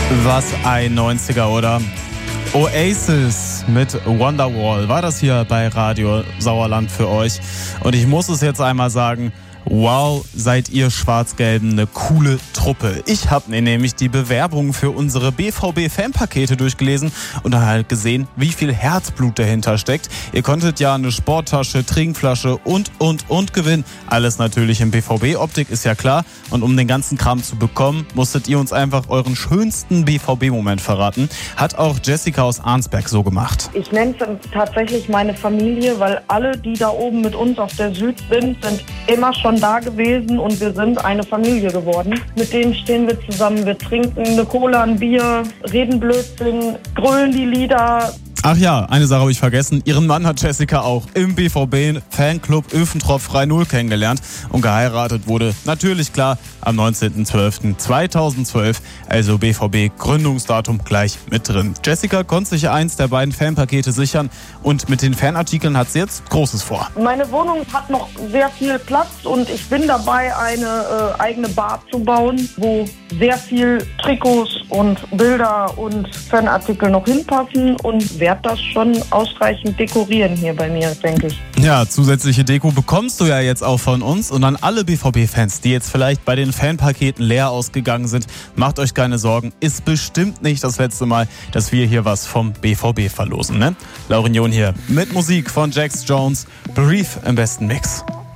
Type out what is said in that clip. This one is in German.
Was ein 90er, oder? Oasis mit Wonderwall war das hier bei Radio Sauerland für euch. Und ich muss es jetzt einmal sagen, wow, seid ihr Schwarz-Gelben eine coole Truppe. Ich habe nämlich die Bewerbung für unsere BVB-Fanpakete durchgelesen und dann halt gesehen, wie viel Herzblut dahinter steckt. Ihr konntet ja eine Sporttasche, Trinkflasche und gewinnen. Alles natürlich in BVB-Optik, ist ja klar. Und um den ganzen Kram zu bekommen, musstet ihr uns einfach euren schönsten BVB-Moment verraten. Hat auch Jessica aus Arnsberg so gemacht. Ich nenne es tatsächlich meine Familie, weil alle, die da oben mit uns auf der Süd sind immer schon da gewesen und wir sind eine Familie geworden. Mit denen stehen wir zusammen, wir trinken eine Cola, ein Bier, reden Blödsinn, grölen die Lieder. Ach ja, eine Sache habe ich vergessen. Ihren Mann hat Jessica auch im BVB-Fanclub Öfentrop 3-0 kennengelernt und geheiratet wurde natürlich klar am 19.12.2012, also BVB-Gründungsdatum gleich mit drin. Jessica konnte sich eins der beiden Fanpakete sichern und mit den Fanartikeln hat sie jetzt Großes vor. Meine Wohnung hat noch sehr viel Platz und ich bin dabei, eine eigene Bar zu bauen, wo sehr viel Trikots und Bilder und Fanartikel noch hinpassen und werde das schon ausreichend dekorieren hier bei mir, denke ich. Ja, zusätzliche Deko bekommst du ja jetzt auch von uns und an alle BVB-Fans, die jetzt vielleicht bei den Fanpaketen leer ausgegangen sind, macht euch keine Sorgen, ist bestimmt nicht das letzte Mal, dass wir hier was vom BVB verlosen, ne? Laurinion hier mit Musik von Jax Jones, Brief im besten Mix.